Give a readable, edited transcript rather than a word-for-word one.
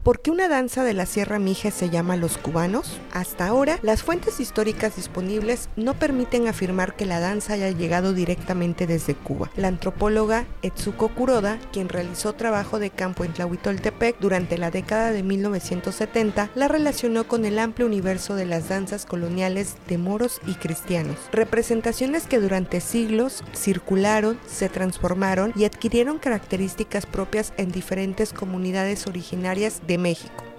¿Por qué una danza de la Sierra Mije se llama Los Cubanos? Hasta ahora, las fuentes históricas disponibles no permiten afirmar que la danza haya llegado directamente desde Cuba. La antropóloga Etsuko Kuroda, quien realizó trabajo de campo en Tlahuitoltepec durante la década de 1970, la relacionó con el amplio universo de las danzas coloniales de moros y cristianos, representaciones que durante siglos circularon, se transformaron y adquirieron características propias en diferentes comunidades originarias de México.